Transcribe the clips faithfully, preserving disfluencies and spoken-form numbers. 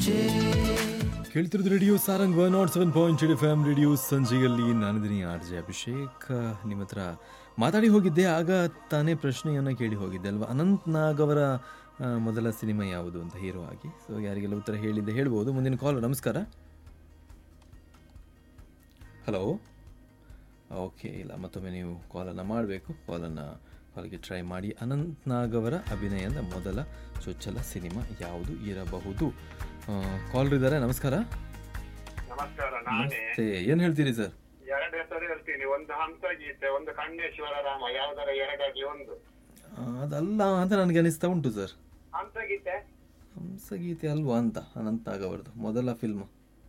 ಸಂಜೆ. ಕೇಳ್ತಿರೋದು radio Sarang one not seven point eight F M radio ಸಂಜೆಯಲ್ಲಿ ನಾನಿದ್ದೀನಿ ಆರ್ ಜೆ ಅಭಿಷೇಕ್. ನಿಮ್ಮ ಹತ್ರ ಮಾತಾಡಿ ಹೋಗಿದ್ದೆ, ಆಗ ತಾನೇ ಪ್ರಶ್ನೆಯನ್ನು ಕೇಳಿ ಹೋಗಿದ್ದೆ ಅಲ್ವಾ, ಅನಂತ್ ನಾಗ್ ಅವರ ಆ, ಮೊದಲ ಸಿನಿಮಾ ಯಾವುದು ಅಂತ ಹೀರೋ ಆಗಿ. ಸೊ ಯಾರಿಗೆಲ್ಲ ಉತ್ತರ ಹೇಳಿದ್ದೆ ಹೇಳ್ಬೋದು. ಮುಂದಿನ ಕಾಲ್. ನಮಸ್ಕಾರ. ಹಲೋ. ಓಕೆ, ಇಲ್ಲ, ಮತ್ತೊಮ್ಮೆ ನೀವು ಕಾಲನ್ನು ಮಾಡಬೇಕು. ಕಾಲನ್ನು ಕಾಲಿಗೆ ಟ್ರೈ ಮಾಡಿ. ಅನಂತ್ ನಾಗ್ ಅವರ ಅಭಿನಯದ ಮೊದಲ ಚೊಚ್ಚಲ ಸಿನಿಮಾ ಯಾವುದು ಇರಬಹುದು? ಕಾಲ್ ಇದ್ದಾರೆ. ನಮಸ್ಕಾರ. ನಮಸ್ಕಾರ. ನಾನೇ ನಮಸ್ತೆ. ಏನು ಹೇಳ್ತೀರಿ ಸರ್? ಎರಡು ಹೆಸರು ಹೇಳ್ತೀನಿ. ಒಂದು ಹಂಸಗೀತೆ, ಒಂದು ಕಣ್ಣೇಶ್ವರ ರಾಮ. ಯಾವ್ದಾರ ಎರಡಾಗಿ ಒಂದು. ಆ, ಅದಲ್ಲ ಅಂತ ನನಗೆ ಅನಿಸ್ತಾ ಉಂಟು ಸರ್. ಹಂಸಗೀತೆ ಹಂಸಗೀತೆ ಅಲ್ವಾ ಅಂತ ಅನಂತ್ ನಾಗ್ ಅವರದು ಮೊದಲ ಫಿಲ್ಮ್.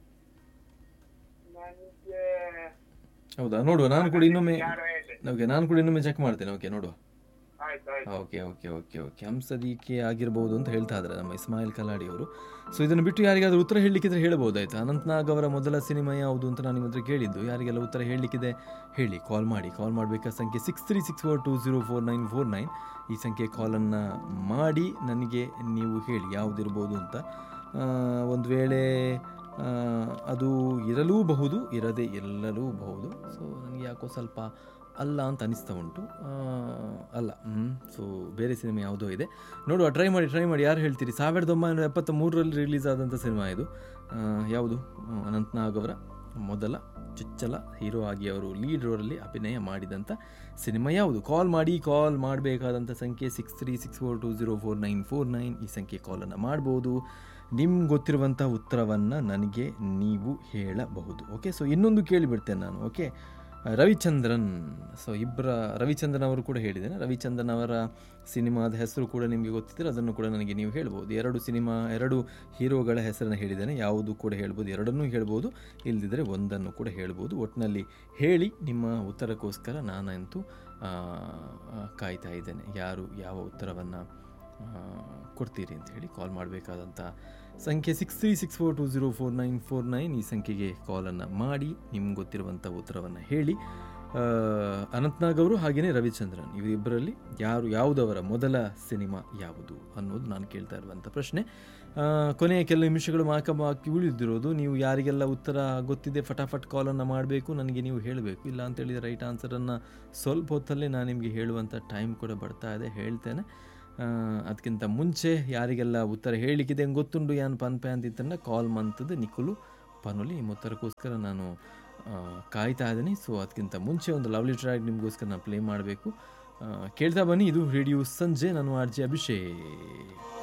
ನನಗೆ ಹೌದಾ? ನೋಡುವ, ನಾನು ಕೂಡ ಇನ್ನೊಮ್ಮೆ ಯಾರು ಹೇಳಿ. ಓಕೆ ನಾನು ಕೂಡ ಇನ್ನೊಮ್ಮೆ ಚೆಕ್ ಮಾಡ್ತೇನೆ. ಓಕೆ, ನೋಡುವ. ಆಯ್ತು ಆಯ್ತು. ಓಕೆ ಓಕೆ ಓಕೆ ಓಕೆ ಹಂಸದೀಕೆ ಆಗಿರ್ಬೋದು ಅಂತ ಹೇಳ್ತಾ ಇದ್ದಾರೆ ನಮ್ಮ ಇಸ್ಮಾಯಿಲ್ ಕಲಾಡಿ ಅವರು. ಸೊ ಇದನ್ನು ಬಿಟ್ಟು ಯಾರಿಗಾದ್ರೂ ಉತ್ತರ ಹೇಳಲಿಕ್ಕಿದ್ರೆ ಹೇಳ್ಬೋದಾಯ್ತು. ಅನಂತ್ ನಾಗ್ ಅವರ ಮೊದಲ ಸಿನಿಮಾ ಯಾವುದು ಅಂತ ನಾನು ನಿಮ್ಮ ಹತ್ರ ಕೇಳಿದ್ದು. ಯಾರಿಗೆಲ್ಲ ಉತ್ತರ ಹೇಳಲಿಕ್ಕಿದೆ ಹೇಳಿ, ಕಾಲ್ ಮಾಡಿ. ಕಾಲ್ ಮಾಡಬೇಕಾದ ಸಂಖ್ಯೆ six three six four to zero four nine four nine. ಈ ಸಂಖ್ಯೆ ಕಾಲನ್ನು ಮಾಡಿ ನನಗೆ ನೀವು ಹೇಳಿ ಯಾವುದಿರ್ಬೋದು ಅಂತ. ಆ, ಒಂದು ವೇಳೆ ಆ, ಅದು ಇರಲೂಬಹುದು, ಇರದೇ ಇರಲೂಬಹುದು. ಸೊ ನನಗೆ ಯಾಕೋ ಸ್ವಲ್ಪ ಅಲ್ಲ ಅಂತ ಅನಿಸ್ತಾ ಉಂಟು. ಆ, ಅಲ್ಲ. ಹ್ಞೂ ಸೊ ಬೇರೆ ಸಿನಿಮಾ ಯಾವುದೋ ಇದೆ, ನೋಡುವ. ಟ್ರೈ ಮಾಡಿ ಟ್ರೈ ಮಾಡಿ ಯಾರು ಹೇಳ್ತೀರಿ? ಸಾವಿರದ ಒಂಬೈನೂರ ಎಪ್ಪತ್ತ ಮೂರರಲ್ಲಿ ರಿಲೀಸ್ ಆದಂಥ ಸಿನಿಮಾ ಇದು. ಆ, ಯಾವುದು? ಅನಂತ್ ನಾಗ್ ಅವರ ಮೊದಲ ಚೊಚ್ಚಲ ಹೀರೋ ಆಗಿ ಅವರು ಲೀಡ್ ರೋಲಲ್ಲಿ ಅಭಿನಯ ಮಾಡಿದಂಥ ಸಿನಿಮಾ ಯಾವುದು? ಕಾಲ್ ಮಾಡಿ. ಕಾಲ್ ಮಾಡಬೇಕಾದಂಥ ಸಂಖ್ಯೆ six three six four to zero four nine four nine. ಈ ಸಂಖ್ಯೆ ಕಾಲನ್ನು ಮಾಡ್ಬೋದು. ನಿಮ್ಗೆ ಗೊತ್ತಿರುವಂಥ ಉತ್ತರವನ್ನು ನನಗೆ ನೀವು ಹೇಳಬಹುದು. ಓಕೆ, ಸೊ ಇನ್ನೊಂದು ಕೇಳಿಬಿಡ್ತೇನೆ ನಾನು. ಓಕೆ, ರವಿಚಂದ್ರನ್. ಸೊ ಇಬ್ಬರ ರವಿಚಂದ್ರನ್ ಅವರು ಕೂಡ ಹೇಳಿದ್ದೇನೆ. ರವಿಚಂದ್ರನ್ ಅವರ ಸಿನಿಮಾದ ಹೆಸರು ಕೂಡ ನಿಮಗೆ ಗೊತ್ತಿದ್ದರೆ ಅದನ್ನು ಕೂಡ ನನಗೆ ನೀವು ಹೇಳ್ಬೋದು. ಎರಡು ಸಿನಿಮಾ, ಎರಡು ಹೀರೋಗಳ ಹೆಸರನ್ನು ಹೇಳಿದ್ದೇನೆ. ಯಾವುದು ಕೂಡ ಹೇಳ್ಬೋದು, ಎರಡನ್ನೂ ಹೇಳ್ಬೋದು, ಇಲ್ಲದಿದ್ದರೆ ಒಂದನ್ನು ಕೂಡ ಹೇಳ್ಬೋದು. ಒಟ್ಟಿನಲ್ಲಿ ಹೇಳಿ, ನಿಮ್ಮ ಉತ್ತರಕ್ಕೋಸ್ಕರ ನಾನಂತೂ ಕಾಯ್ತಾ ಇದ್ದೇನೆ. ಯಾರು ಯಾವ ಉತ್ತರವನ್ನು ಕೊಡ್ತೀರಿ ಅಂತ ಹೇಳಿ. ಕಾಲ್ ಮಾಡಬೇಕಾದಂಥ ಸಂಖ್ಯೆ six three six four to zero four nine four nine. ಈ ಸಂಖ್ಯೆಗೆ ಕಾಲನ್ನು ಮಾಡಿ ನಿಮ್ಗೆ ಗೊತ್ತಿರುವಂಥ ಉತ್ತರವನ್ನು ಹೇಳಿ. ಅನಂತ್ನಾಗ್ ಅವರು ಹಾಗೆಯೇ ರವಿಚಂದ್ರನ್ ಇವರಿಬ್ಬರಲ್ಲಿ ಯಾರು ಯಾವುದವರ ಮೊದಲ ಸಿನಿಮಾ ಯಾವುದು ಅನ್ನೋದು ನಾನು ಕೇಳ್ತಾ ಇರುವಂಥ ಪ್ರಶ್ನೆ. ಕೊನೆಯ ಕೆಲವು ನಿಮಿಷಗಳು ಮಾಕ ಬಾಕಿ ಉಳಿದಿರೋದು. ನೀವು ಯಾರಿಗೆಲ್ಲ ಉತ್ತರ ಗೊತ್ತಿದೆ ಫಟಾಫಟ್ ಕಾಲನ್ನು ಮಾಡಬೇಕು, ನನಗೆ ನೀವು ಹೇಳಬೇಕು. ಇಲ್ಲ ಅಂತೇಳಿದರೆ ರೈಟ್ ಆನ್ಸರನ್ನು ಸ್ವಲ್ಪ ಹೊತ್ತಲ್ಲೇ ನಾನು ನಿಮಗೆ ಹೇಳುವಂಥ ಟೈಮ್ ಕೂಡ ಬರ್ತಾ ಇದೆ, ಹೇಳ್ತೇನೆ. ಅದಕ್ಕಿಂತ ಮುಂಚೆ ಯಾರಿಗೆಲ್ಲ ಉತ್ತರ ಹೇಳಲಿಕ್ಕಿದೆ ಗೊತ್ತುಂಡು ಯಾನ್ ಪನ್ಪೆ ಅಂತಿತ್ತಂದ್ರೆ ಕಾಲ್ ಮಂತದ್ದು ನಿಖುಲು ಪನುಲಿ. ನಿಮ್ಮ ಉತ್ತರಕ್ಕೋಸ್ಕರ ನಾನು ಕಾಯ್ತಾ ಇದ್ದೀನಿ. ಸೊ ಅದಕ್ಕಿಂತ ಮುಂಚೆ ಒಂದು ಲವ್ಲಿ ಟ್ರ್ಯಾಕ್ ನಿಮಗೋಸ್ಕರ ನಾನು ಪ್ಲೇ ಮಾಡಬೇಕು. ಕೇಳ್ತಾ ಬನ್ನಿ. ಇದು ರೇಡಿಯೋ ಸಂಜೆ. ನಾನು ಆರ್ ಜೆ ಅಭಿಷೇಕ್.